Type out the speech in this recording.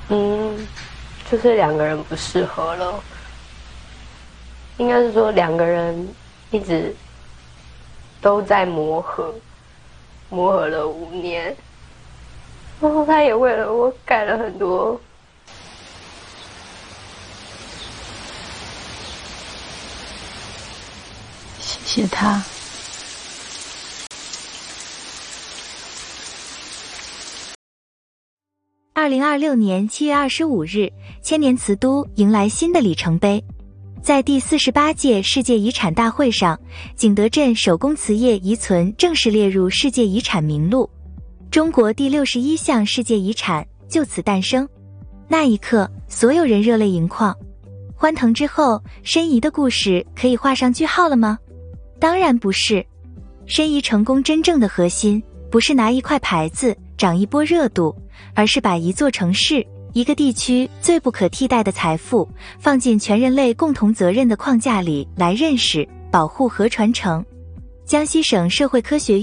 嗯，就是两个人不适合了，应该是说两个人一直都在磨合，磨合了5年，然后他也为了我改了很多。 谢谢他。 2026年7月25日，千年瓷都迎来新的里程碑。在第48届世界遗产大会上，景德镇手工瓷业遗存正式列入世界遗产名录，中国第61项世界遗产就此诞生。那一刻，所有人热泪盈眶。欢腾之后，申遗的故事可以画上句号了吗？当然不是。申遗成功真正的核心，不是拿一块牌子涨一波热度，而是把一座城市、一个地区最不可替代的财富放进全人类共同责任的框架里来认识、保护和传承。江西省社会科学